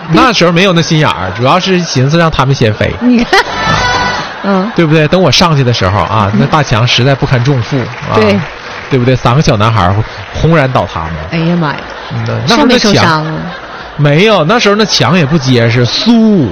那时候没有那心眼儿，主要是寻思让他们先飞。 你看， 对不对？等我上去的时候啊，那大墙实在不堪重负啊，对不对？3个小男孩轰然倒塌嘛。 哎呀妈呀！ 那时候那墙没有，那时候那墙也不结实，酥。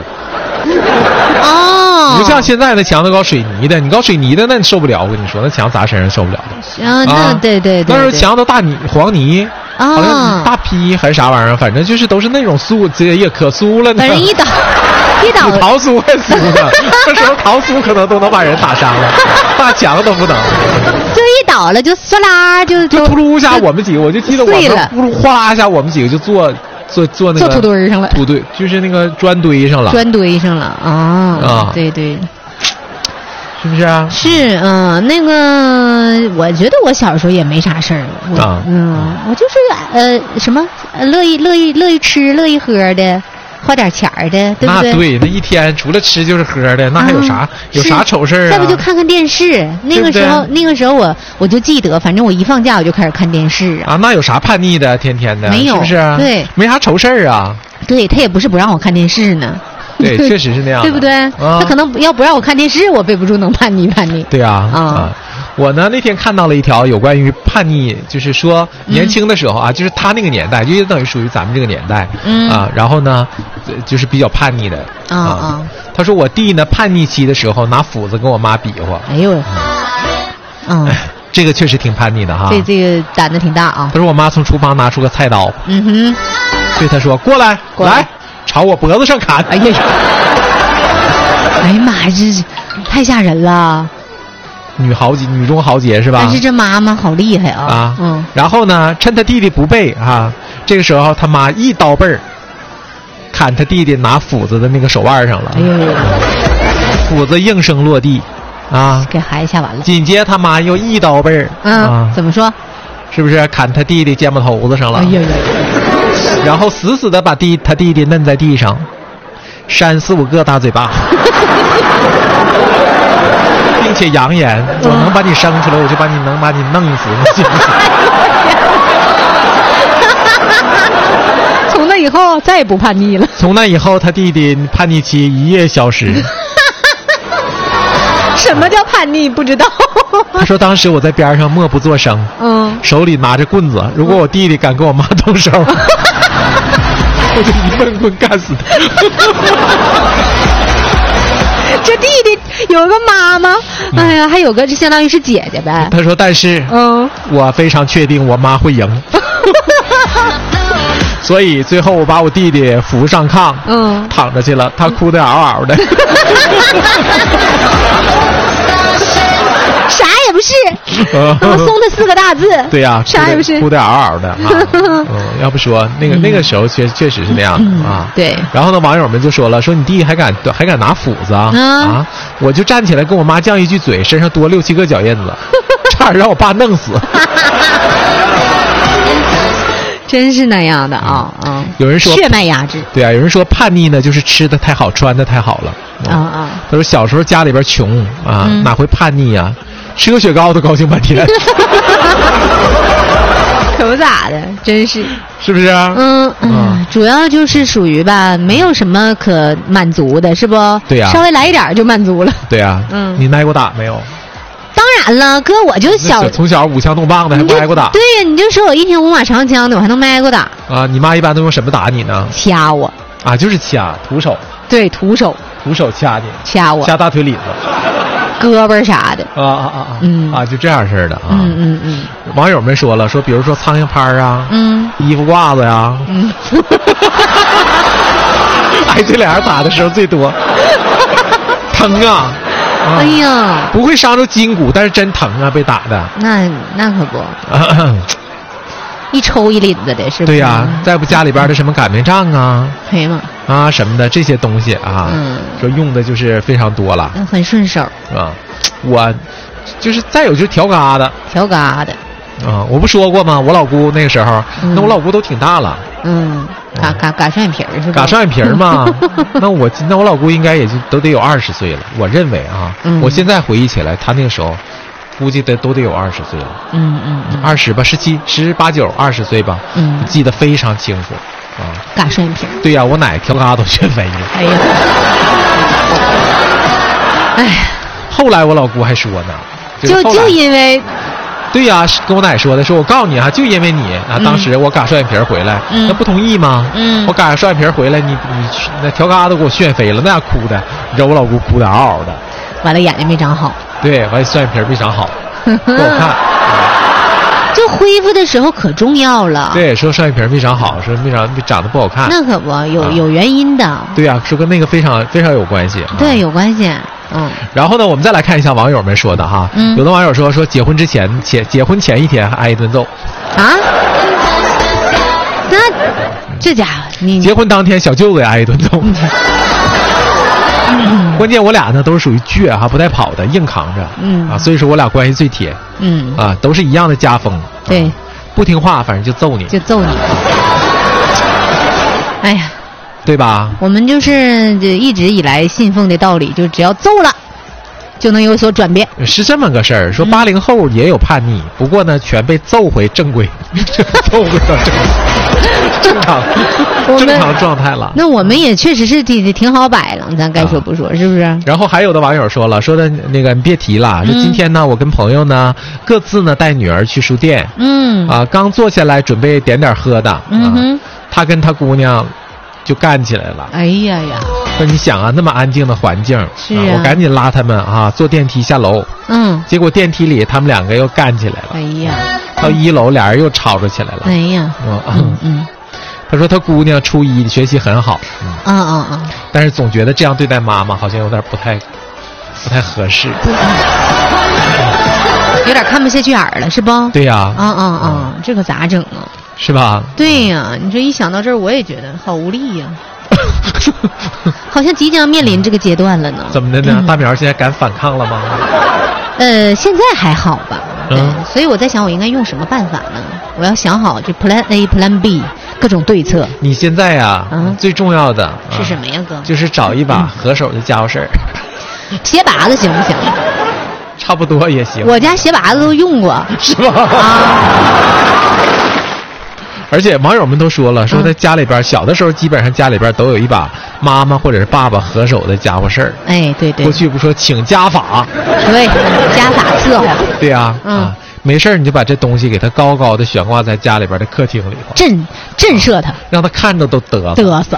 不像现在的墙都搞水泥的，你搞水泥的那你受不了，我跟你说，那墙砸身上受不了的。 那对， 那时候墙都大黄泥，好像大坯还是啥玩意儿，反正就是都是那种酥，这也可酥了呢。 反正一倒， 比桃酥还酥呢。那时候桃酥可能都能把人打伤了，大墙都不能。 就一倒了，就唰啦就扑噜一下，我们几个我就记得我们扑噜哗啦一下，我们几个就坐那个土堆上了， 土堆就是那个砖堆上了啊， 对， 是不是啊？ 是那个我觉得我小时候也没啥事儿，我就是什么乐意吃乐意喝的，花点钱的，对不对？ 那对，那一天除了吃就是喝的，那还有啥丑事啊？ 再不就看看电视。那个时候我就记得，反正我一放假我就开始看电视啊。那有啥叛逆的？天天的， 没有， 是不是？ 对， 没啥愁事儿啊。 对，他也不是不让我看电视呢。 对，确实是那样， 对不对？他可能要不让我看电视，我背不住能叛逆。 对啊，我呢那天看到了一条有关于叛逆，就是说年轻的时候啊，就是他那个年代，就等于属于咱们这个年代然后呢，就是比较叛逆的他说我弟呢叛逆期的时候拿斧子跟我妈比划。 哎呦， 这个确实挺叛逆的哈。 对，这个胆子挺大啊。 他说我妈从厨房拿出个菜刀，对他说过来。朝我脖子上砍！ 哎呀妈呀，这太吓人了！ 女中豪杰是吧？ 但是这妈妈好厉害啊！ 然后呢，趁他弟弟不备这个时候他妈一刀背儿砍他弟弟拿斧子的那个手腕上了。哎呦，斧子应声落地给孩子吓完了。 紧接他妈又一刀背儿怎么说？ 是不是砍他弟弟肩膀头子上了？ 哎呀！ 然后死的把他弟弟摁在地上，扇4、5个大嘴巴，并且扬言：“我能把你生出来，我就能把你弄死，你信不信？” 从那以后再也不叛逆了。 从那以后，他弟弟叛逆期一夜消失。 什么叫叛逆？不知道。 他说当时我在边上默不作声，手里拿着棍子，如果我弟弟敢跟我妈动手，我就一闷棍干死他。 这弟弟有个妈妈，哎呀，还有个就相当于是姐姐呗。 他说但是我非常确定我妈会赢。所以最后我把我弟弟扶上炕，躺着去了，他哭得嗷嗷的。 啥也不是，送他4个大字。 对呀， 啥也不是， 哭得嗷嗷的要不说那个时候确实是那样的对。 然后呢，网友们就说了，说你弟还敢拿斧子我就站起来跟我妈犟一句嘴，身上多6、7个脚印子，差点让我爸弄死。 真是那样的有人说血脉压制。 对啊，有人说叛逆呢，就是吃的太好，穿的太好了他说小时候家里边穷哪会叛逆啊？吃个雪糕都高兴半天。 可不咋的，真是不是主要就是属于吧，没有什么可满足的，是不？ 对呀， 稍微来一点就满足了。 对呀，你挨过打没有？ 当然了，哥，我就从小5枪动棒的，还不挨过打？ 对呀，你就说我一天5马长枪的，我还能没挨过打你妈一般都用什么打你呢？ 掐我就是掐，徒手。 对，徒手掐你， 掐我， 掐大腿里子、 胳膊啥的就这样式的网友们说了，说比如说苍蝇拍衣服挂子呀这俩人打的时候最多，疼啊！ 哎呀， 不会伤着筋骨，但是真疼啊！被打的， 那可不，一抽一领子的，是不是？ 对呀，再不家里边的什么擀面杖哎呀妈什么的这些东西说用的就是非常多了， 很顺手我就是再有就是调疙瘩我不说过吗？我老姑那个时候，那我老姑都挺大了， 嘎双眼皮是吧？ 嘎双眼皮嘛，那我老姑应该也就都得有20岁了，我认为我现在回忆起来，她那个时候估计都得有20岁了，20吧，17、18、9、20岁吧，记得非常清楚嘎双眼皮。 对呀，我奶调嘎都炫飞了。 哎呀，哎， 后来我老姑还说呢， 就因为。 对呀，跟我奶说的，说我告诉你哈，就因为你啊，当时我嘎双眼皮回来，那不同意吗？我嘎双眼皮回来，你那调嘎都给我炫飞了，那样哭的，你知道我老姑哭的嗷嗷的。 完了，眼睛没长好。 对，完了双眼皮没长好，不好看。 就恢复的时候可重要了。 对，说双眼皮没长好，说没长得不好看。 那可不，有原因的。 对呀，说跟那个非常非常有关系。 对，有关系。 然后呢，我们再来看一下网友们说的哈。有的网友说结婚前一天还挨一顿揍。 啊？那这家伙你结婚当天小舅子也挨一顿揍。关键我俩呢都是属于倔哈，不带跑的，硬扛着。所以说我俩关系最铁。都是一样的家风。 对， 不听话反正就揍你。 哎呀。 对吧？ 我们就是一直以来信奉的道理，就只要揍了，就能有所转变。 是这么个事儿。说80后也有叛逆，不过呢，全被揍回正轨，揍回到正常状态了。 那我们也确实是挺好摆了，咱该说不说，是不是？ 然后还有的网友说的那个你别提了，说今天呢，我跟朋友呢各自呢带女儿去书店，刚坐下来准备点喝的，他跟他姑娘就干起来了。 哎呀呀！ 那你想啊，那么安静的环境， 是我赶紧拉他们坐电梯下楼。结果电梯里他们两个又干起来了。 哎呀！ 到1楼俩人又吵吵起来了。 哎呀！ 他说他姑娘初一学习很好。但是总觉得这样对待妈妈好像有点不太合适。 有点看不下去眼了，是不？ 对呀。 这可咋整啊？ 是吧？ 对呀，你说一想到这儿，我也觉得好无力呀，好像即将面临这个阶段了呢。 怎么的呢？大苗现在敢反抗了吗？ 现在还好吧。所以我在想，我应该用什么办法呢？我要想好这 Plan A、Plan B 各种对策。 你现在呀，最重要的是什么呀，哥？ 就是找一把合手的家伙事儿。 鞋拔子行不行？ 差不多也行。 我家鞋拔子都用过， 是吧？而且网友们都说了，说在家里边小的时候，基本上家里边都有一把妈妈或者是爸爸合手的家伙事儿。 哎，对。 过去不说请家法， 对，家法伺候。 对呀，没事你就把这东西给它高高的悬挂在家里边的客厅里头， 震慑他， 让他看着都嘚瑟。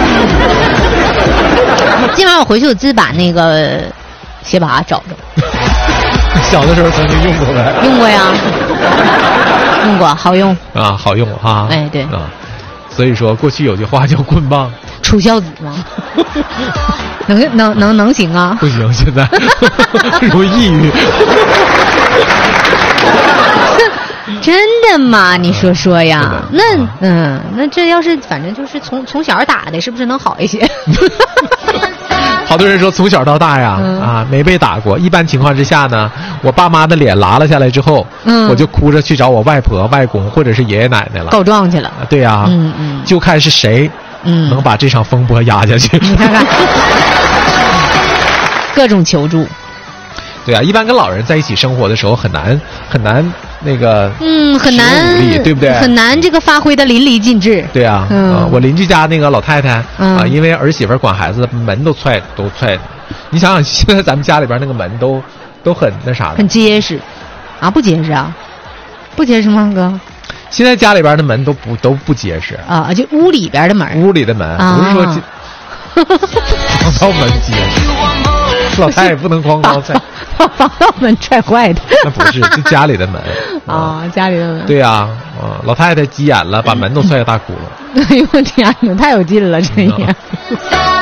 今晚我回去我自己把那个鞋拔找着。 小的时候曾经用过呗？ 用过呀。用过，好用好用哈。 哎，对所以说过去有句话叫棍棒出孝子吗？能行啊？ 不行，现在容易抑郁。 真的吗？你说呀？那这要是反正就是从小打的，是不是能好一些？ 好多人说从小到大呀，没被打过。一般情况之下呢，我爸妈的脸拉了下来之后，我就哭着去找我外婆、外公或者是爷爷奶奶了， 告状去了。 对呀，就看是谁能把这场风波压下去。 你看看，各种求助。 对啊，一般跟老人在一起生活的时候很难那个很难武力，对不对？ 很难这个发挥的淋漓尽致。 对啊，我邻居家那个老太太因为儿媳妇管孩子，门都踹。你想想，现在咱们家里边那个门都很那啥的， 很结实啊？不结实啊？不结实吗，哥？ 现在家里边的门都不结实啊，就屋里边的门。 屋里的门不是说防盗门结实。老太也不能光踹， 防盗门踹坏的。 那不是，就家里的门家里的门。 对呀，老太太急眼了，把门都踹个大窟窿。 哎呦天哪，太有劲了，这也。